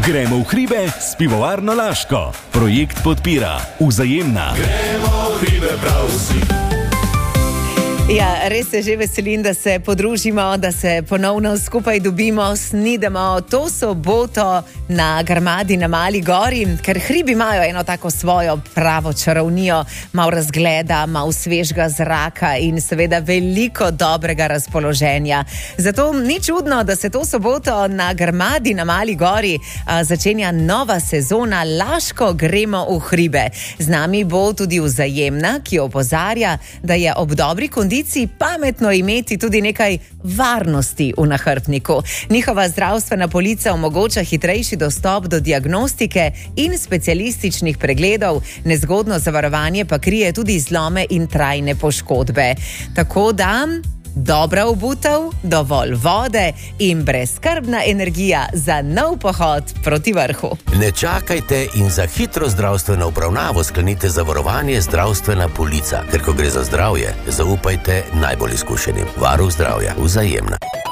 Gremo v hribe s pivovarno Laško. Projekt podpira Vzajemna. Gremo v hribe prav vsi. Ja, res se že veselim, da se podružimo, da se ponovno skupaj dobimo, snidemo to soboto na Grmadi na Mali gori, ker hribi imajo eno tako svojo pravo čarovnijo, malo razgleda, malo svežega zraka in seveda veliko dobrega razpoloženja. Zato ni čudno, da se to soboto na Grmadi na Mali gori začenja nova sezona Laško gremo v hribe. Z nami bo tudi Vzajemna, ki opozarja, da je ob dobri kondiciji pametno imeti tudi nekaj varnosti v nahrbtniku. Njihova zdravstvena polica omogoča hitrejši dostop do diagnostike in specialističnih pregledov, nezgodno zavarovanje pa krije tudi zlome in trajne poškodbe. Tako da dobra obutev, dovolj vode in brezskrbna energija za nov pohod proti vrhu. Ne čakajte in za hitro zdravstveno obravnavo sklenite zavarovanje zdravstvena polica, ker ko gre za zdravje, zaupajte najbolj izkušenim. Varuh zdravja, Vzajemna.